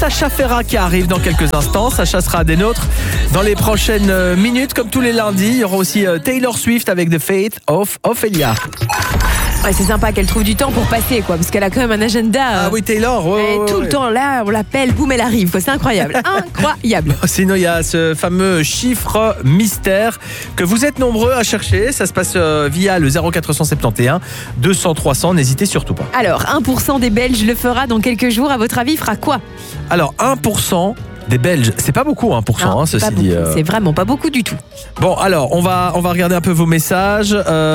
Tasha Farah qui arrive dans quelques instants. Sacha sera des nôtres dans les prochaines minutes, comme tous les lundis. Il y aura aussi Taylor Swift avec The Fate of Ophelia. Ouais, c'est sympa qu'elle trouve du temps pour passer, quoi, parce qu'elle a quand même un agenda. Ah oui, Taylor, tout le temps là, on l'appelle, boum, elle arrive, quoi. C'est incroyable, incroyable. Sinon, il y a ce fameux chiffre mystère que vous êtes nombreux à chercher. Ça se passe via le 0471 200 300. N'hésitez surtout pas. Alors, 1% des Belges le fera dans quelques jours. À votre avis, il fera quoi? Alors, 1% des Belges, c'est pas beaucoup 1%, Non, ceci pas dit. beaucoup. C'est vraiment pas beaucoup du tout. Bon, alors, on va regarder un peu vos messages.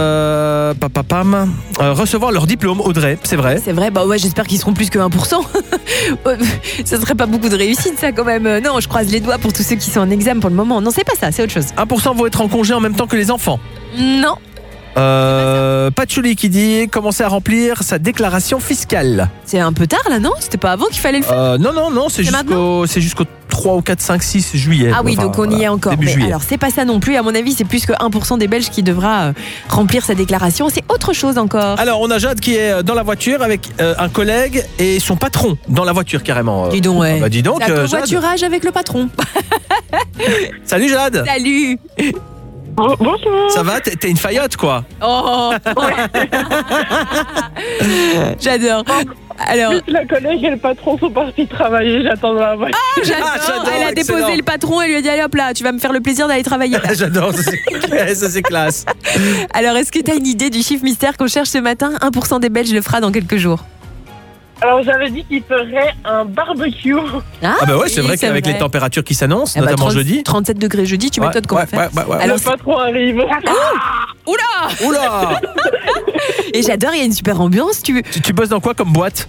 Recevoir leur diplôme, Audrey, c'est vrai. C'est vrai, bah ouais, j'espère qu'ils seront plus que 1%. Ça serait pas beaucoup de réussite, ça, quand même. Non, je croise les doigts pour tous ceux qui sont en examen pour le moment. Non, c'est pas ça, c'est autre chose. 1% vont être en congé en même temps que les enfants. Non. Patchouli qui dit commencer à remplir sa déclaration fiscale. C'est un peu tard, là, non? C'était pas avant qu'il fallait le faire? Non, c'est jusqu'au 3 ou 4, 5, 6 juillet. Ah oui, Enfin, donc on y est encore. début Mais juillet. alors, c'est pas ça non plus. À mon avis, c'est plus que 1% des Belges qui devra remplir sa déclaration. C'est autre chose encore. Alors, on a Jade qui est dans la voiture avec un collègue et son patron dans la voiture carrément. Dis donc, ouais. Bah, dis donc, C'est un Jade. covoiturage avec le patron. Salut Jade. Salut. Bonjour. Ça va? T'es une faillotte quoi. Oh. J'adore. Alors, La collègue et le patron sont partis travailler, j'attends dans la voiture. j'adore. Elle a excellent. déposé le patron et lui a dit allez hop là, tu vas me faire le plaisir d'aller travailler. J'adore, ça c'est classe. Alors, est-ce que tu as une idée du chiffre mystère qu'on cherche ce matin? 1% des Belges le fera dans quelques jours. Alors j'avais dit qu'il ferait un barbecue. Ah bah ouais, oui, c'est vrai qu'avec les températures qui s'annoncent, Eh bah, notamment 30 jeudi. 37 degrés jeudi, tu m'étonnes qu'on va faire. Ouais. Alors, Le patron arrive. Oula. Oula. Et j'adore, il y a une super ambiance. Tu Tu bosses dans quoi comme boîte?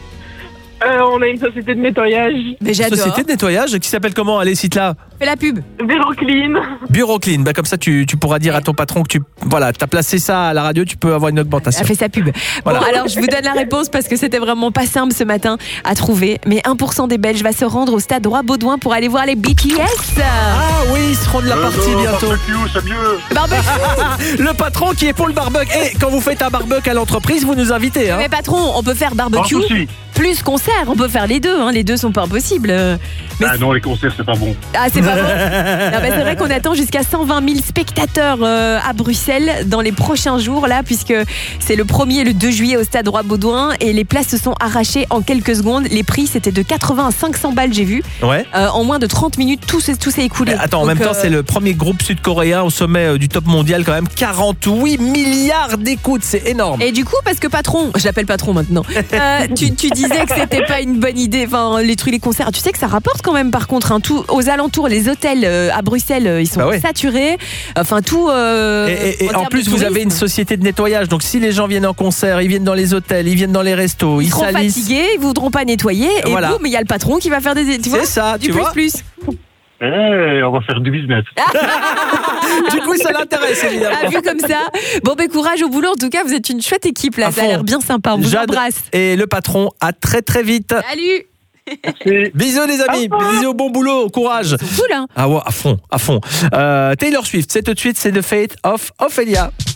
On a une société de nettoyage. Mais j'adore. Société de nettoyage qui s'appelle comment? Allez, cite-la. Fais la pub. Bureau clean. Bureau clean. Bah, comme ça, tu pourras dire à ton patron que t'as placé ça à la radio, tu peux avoir une augmentation. Elle fait sa pub. Voilà. Bon, alors je vous donne la réponse parce que c'était vraiment pas simple ce matin à trouver. Mais 1% des Belges va se rendre au stade Roi-Baudouin pour aller voir les BTS. Ah oui, ils seront de la partie bientôt. Barbecue, c'est mieux. Barbecue. Le patron qui est pour le barbecue. Et quand vous faites un barbecue à l'entreprise, vous nous invitez. Hein. Mais patron, on peut faire Pas de barbecue souci. plus concert. On peut faire les deux. Hein. Les deux sont pas impossibles. Mais Ah non, les concerts, c'est pas bon. Ah, c'est pas bon. Non, mais c'est vrai qu'on attend jusqu'à 120 000 spectateurs à Bruxelles dans les prochains jours, là, puisque c'est le 1er et le 2 juillet au stade Roi-Baudouin et les places se sont arrachées en quelques secondes. Les prix, c'était de 80 à 500 balles, j'ai vu. Ouais. En moins de 30 minutes, tout s'est écoulé. Mais attends, en Donc, même temps, c'est le premier groupe sud-coréen au sommet du top mondial, quand même. 48 milliards d'écoutes, c'est énorme. Et du coup, parce que patron, je l'appelle patron maintenant, tu disais que c'était pas une bonne idée, enfin les concerts, tu sais que ça rapporte quand même par contre, hein, tout, aux alentours, les hôtels à Bruxelles, ils sont Bah ouais. saturés, enfin tout... Et en termes plus, de vous avez tourisme. une société de nettoyage, donc si les gens viennent en concert, ils viennent dans les hôtels, ils viennent dans les restos, Ils ils seront salissent. fatigués, ils voudront pas nettoyer, et Voilà. boum, il y a le patron qui va faire des... Tu vois, C'est ça, du tu plus vois. plus. On va faire du business. Du coup, ça l'intéresse, évidemment. Ah, vu comme ça. Bon, ben courage au boulot, en tout cas, vous êtes une chouette équipe là, À ça a fond. l'air bien sympa, on vous Jade embrasse. et le patron, à très très vite. Salut. Bisous les amis, bisous, bon boulot, courage. C'est cool, hein. Ah ouais, à fond, à fond. Taylor Swift, c'est tout de suite, c'est The Fate of Ophelia.